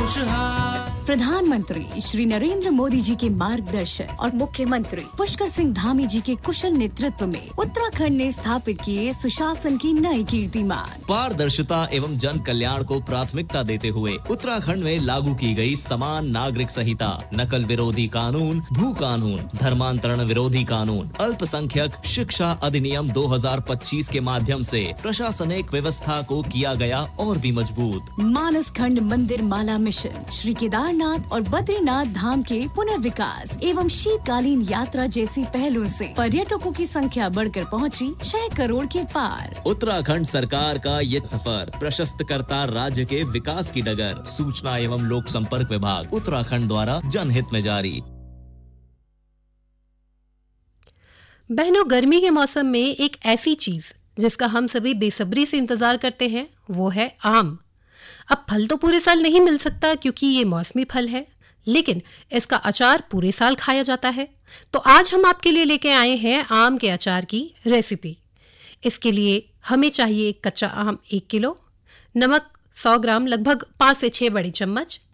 खुशहाल। प्रधानमंत्री श्री नरेंद्र मोदी जी के मार्गदर्शन और मुख्यमंत्री पुष्कर सिंह धामी जी के कुशल नेतृत्व में उत्तराखंड ने स्थापित किए सुशासन की नई कीर्तिमान। पारदर्शिता एवं जन कल्याण को प्राथमिकता देते हुए उत्तराखंड में लागू की गई समान नागरिक संहिता, नकल विरोधी कानून, भू कानून, धर्मांतरण विरोधी कानून, अल्पसंख्यक शिक्षा अधिनियम 2025 के माध्यम से प्रशासनिक व्यवस्था को किया गया और भी मजबूत। मानस खंड मंदिर माला मिशन, श्री केदारनाथ और बद्रीनाथ धाम के पुनर्विकास एवं शीतकालीन यात्रा जैसी पहलों से पर्यटकों की संख्या बढ़कर पहुंची 6 करोड़ के पार। उत्तराखंड सरकार का ये सफर प्रशस्त करता राज्य के विकास की डगर। सूचना एवं लोक संपर्क विभाग उत्तराखंड द्वारा जनहित में जारी। बहनों, गर्मी के मौसम में एक ऐसी चीज जिसका हम सभी बेसब्री से इंतजार करते हैं वो है आम। अब फल तो पूरे साल नहीं मिल सकता क्योंकि ये मौसमी फल है, लेकिन इसका अचार पूरे साल खाया जाता है। तो आज हम आपके लिए लेके आए हैं आम के अचार की रेसिपी। इसके लिए हमें चाहिए कच्चा आम 1 किलो, नमक 100 ग्राम लगभग 5 से 6 बड़े चम्मच,